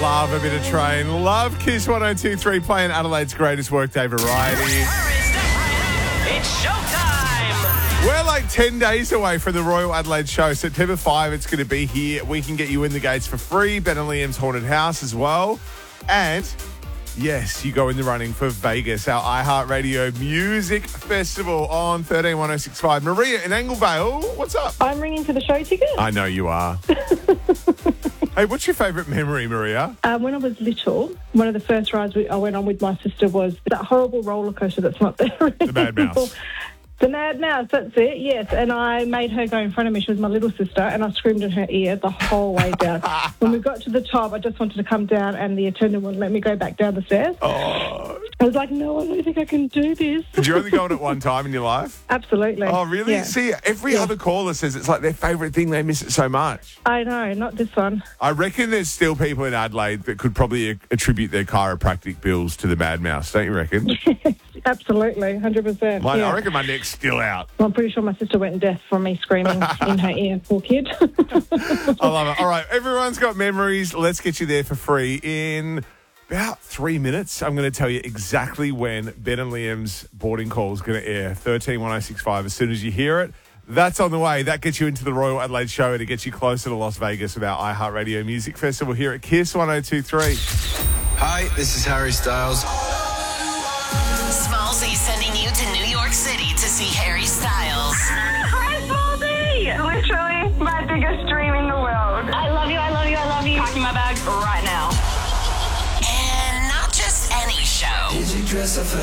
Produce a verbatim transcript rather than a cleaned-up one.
love a bit of Train. Love Kiss one oh two point three playing Adelaide's greatest workday variety. It's showtime! We're like ten days away from the Royal Adelaide show. September fifth, it's going to be here. We can get you in the gates for free. Ben and Liam's Haunted House as well. And yes, you go in the running for Vegas, our iHeartRadio Music Festival on thirteen one oh six point five. Maria in Anglevale, what's up? I'm ringing for the show ticket. I know you are. Hey, what's your favourite memory, Maria? Um, when I was little, one of the first rides we, I went on with my sister was that horrible roller coaster that's not there anymore. The Mad Mouse. The Mad Mouse, that's it, yes. And I made her go in front of me. She was my little sister, and I screamed in her ear the whole way down. When we got to the top, I just wanted to come down, and the attendant wouldn't let me go back down the stairs. Oh. I was like, no, I don't think I can do this. Did you only go on it one time in your life? Absolutely. Oh, really? Yeah. See, every Yeah. other caller says it's like their favourite thing. They miss it so much. I know, not this one. I reckon there's still people in Adelaide that could probably a- attribute their chiropractic bills to the Mad Mouse, don't you reckon? Absolutely, one hundred percent. My, yeah. I reckon my neck's still out. Well, I'm pretty sure my sister went deaf from me screaming in her ear. Poor kid. I love it. All right, everyone's got memories. Let's get you there for free in about three minutes. I'm going to tell you exactly when Ben and Liam's boarding call is going to air. thirteen one oh six point five. As soon as you hear it, that's on the way. That gets you into the Royal Adelaide show and it gets you closer to Las Vegas with our iHeartRadio Music Festival here at Kiss one oh two point three. Hi, this is Harry Styles. Smallsy sending you to New York City to see Harry Styles. Hi, Smallsy! Literally my biggest dream in the world. I love you, I love you, I love you. Packing my bag right now. And not just any show. Did you dress up for